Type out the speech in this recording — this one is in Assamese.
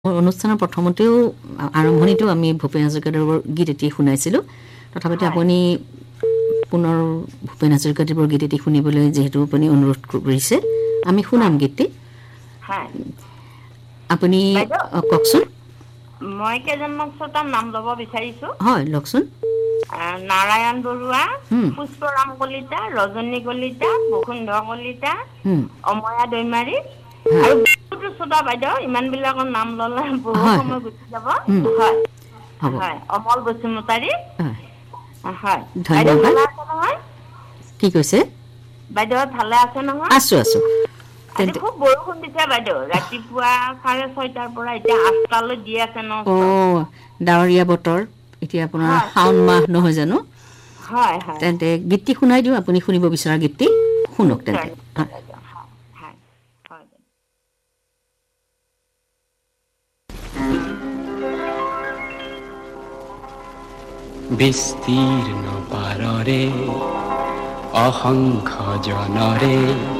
অনুষ্ঠানৰ প্ৰথমতেও আৰম্ভণিটো আমি ভূপেন হাজৰিকাদেৱৰ গীত এটি শুনাইছিলোঁ। তথাপিতো আপুনি পুনৰ ভূপেন হাজৰিকাদেৱৰ গীত এটি শুনিবলৈ যিহেতু আপুনি অনুৰোধ কৰিছে, আমি শুনাম গীতটি। আপুনি কওকচোন। মই কেইজনমান শ্ৰোতাৰ নাম ল'ব বিচাৰিছোঁ। হয়, লওকচোন। নাৰায়ণ বৰুৱা, পুষ্পৰাম কলিতা, ৰজনী কলিতা, বসুন্ধৰ কলিতা, অময়া দৈমাৰী আৰু বহুতো শ্ৰোতা বাইদেউ। ইমানবিলাকৰ নাম ল'লে বহু সময় গুচি যাব। হয় হয়, অমল বসুমতাৰী। হয়, বাইদেউ ভালে আছে নহয়? কি কৈছে? বাইদেউ ভালে আছে নহয়? আছো আছো। আজি খুব বৰষুণ দিছে বাইদেউ। ৰাতিপুৱা 6:30টাৰ পৰা এতিয়া 8টালৈ দি আছে ন। ডাৱৰীয়া বতৰ, এতিয়া আপোনাৰ শাওণ মাহ নহয় জানো? হয় হয়। তেন্তে গীতটি শুনাই দিওঁ, আপুনি শুনিব বিচৰা গীতটি শুনক তেন্তে। বিস্তীৰ্ণ পাৰৰে অসংখ্য জনৰে